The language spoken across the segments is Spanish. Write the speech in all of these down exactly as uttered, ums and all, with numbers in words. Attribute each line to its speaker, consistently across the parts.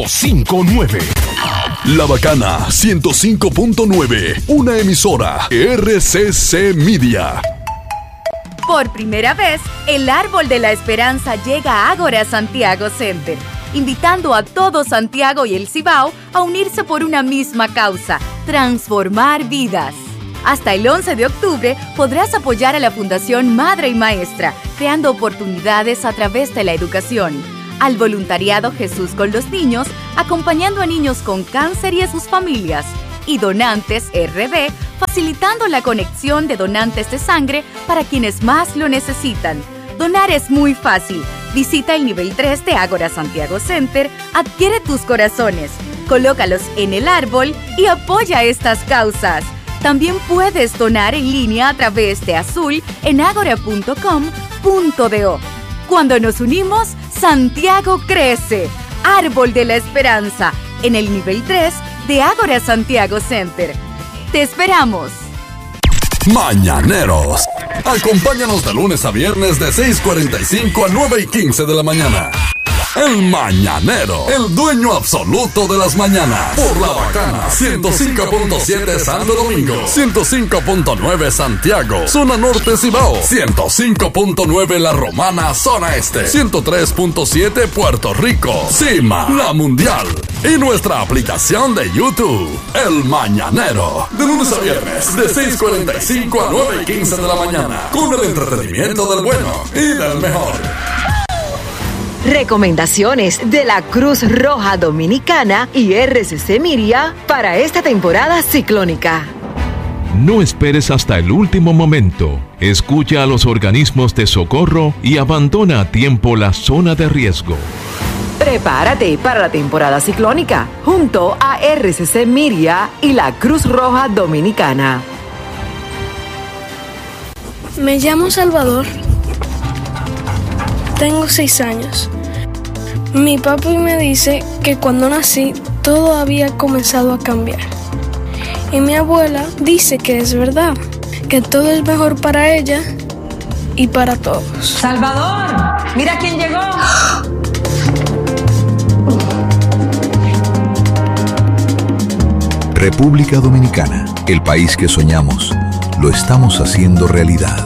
Speaker 1: cinco cinco nueve. La Bacana ciento cinco punto nueve, una emisora R C C Media.
Speaker 2: Por primera vez, el Árbol de la Esperanza llega a Ágora Santiago Center, invitando a todo Santiago y el Cibao a unirse por una misma causa: transformar vidas. Hasta el once de octubre podrás apoyar a la Fundación Madre y Maestra, creando oportunidades a través de la educación, al voluntariado Jesús con los niños, acompañando a niños con cáncer y a sus familias, y Donantes R D, facilitando la conexión de donantes de sangre para quienes más lo necesitan. Donar es muy fácil. Visita el nivel tres de Ágora Santiago Center, adquiere tus corazones, colócalos en el árbol y apoya estas causas. También puedes donar en línea a través de Azul en agora punto com punto do. Cuando nos unimos, Santiago crece. Árbol de la Esperanza, en el nivel tres de Ágora Santiago Center. ¡Te esperamos!
Speaker 1: Mañaneros. Acompáñanos de lunes a viernes de seis cuarenta y cinco a nueve y quince de la mañana. El Mañanero, el dueño absoluto de las mañanas. Por La Bacana, ciento cinco punto siete Santo Domingo, ciento cinco punto nueve Santiago, zona norte Cibao, ciento cinco punto nueve La Romana, zona este, ciento tres punto siete Puerto Rico, Cima, la mundial. Y nuestra aplicación de YouTube, El Mañanero. De lunes a viernes, de seis cuarenta y cinco a nueve y quince de la mañana. Con el entretenimiento del bueno y del mejor.
Speaker 3: Recomendaciones de la Cruz Roja Dominicana y R C C Media para esta temporada ciclónica.
Speaker 4: No esperes hasta el último momento. Escucha a los organismos de socorro y abandona a tiempo la zona de riesgo.
Speaker 3: Prepárate para la temporada ciclónica junto a R C C Media y la Cruz Roja Dominicana.
Speaker 5: Me llamo Salvador. Tengo seis años. Mi papi me dice que cuando nací todo había comenzado a cambiar. Y mi abuela dice que es verdad, que todo es mejor para ella y para todos.
Speaker 6: ¡Salvador! ¡Mira quién llegó!
Speaker 7: República Dominicana, el país que soñamos, lo estamos haciendo realidad.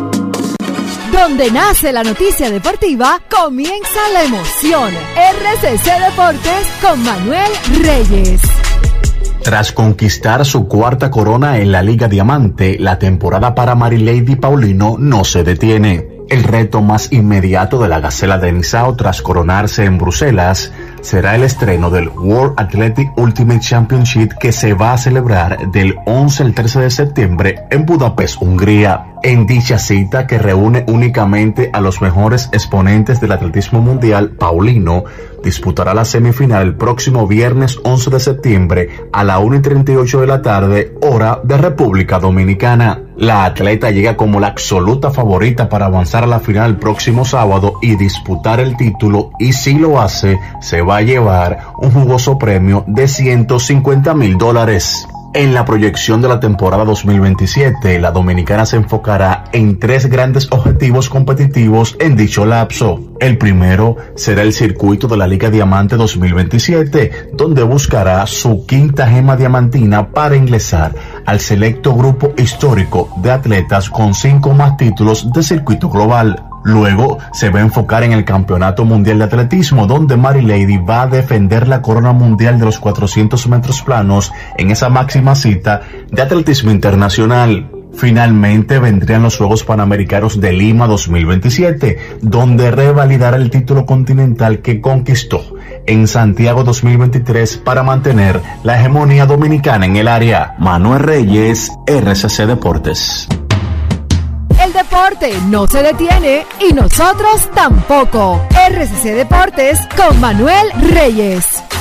Speaker 8: Donde nace la noticia deportiva, comienza la emoción. R C C Deportes con Manuel Reyes.
Speaker 9: Tras conquistar su cuarta corona en la Liga Diamante, la temporada para Marilady Paulino no se detiene. El reto más inmediato de la Gacela de Nizao tras coronarse en Bruselas será el estreno del World Athletic Ultimate Championship, que se va a celebrar del once al trece de septiembre en Budapest, Hungría. En dicha cita, que reúne únicamente a los mejores exponentes del atletismo mundial, Paulino disputará la semifinal el próximo viernes once de septiembre a la una y treinta y ocho de la tarde, hora de República Dominicana. La atleta llega como la absoluta favorita para avanzar a la final el próximo sábado y disputar el título, y si lo hace, se va a llevar un jugoso premio de ciento cincuenta mil dólares. En la proyección de la temporada dos mil veintisiete, la dominicana se enfocará en tres grandes objetivos competitivos en dicho lapso. El primero será el circuito de la Liga Diamante dos mil veintisiete, donde buscará su quinta gema diamantina para ingresar al selecto grupo histórico de atletas con cinco más títulos de circuito global. Luego se va a enfocar en el Campeonato Mundial de Atletismo, donde Marilady va a defender la corona mundial de los cuatrocientos metros planos en esa máxima cita de atletismo internacional. Finalmente vendrían los Juegos Panamericanos de Lima dos mil veintisiete, donde revalidará el título continental que conquistó en Santiago dos mil veintitrés para mantener la hegemonía dominicana en el área. Manuel Reyes, R C C Deportes.
Speaker 8: El deporte no se detiene y nosotros tampoco. R C C Deportes con Manuel Reyes.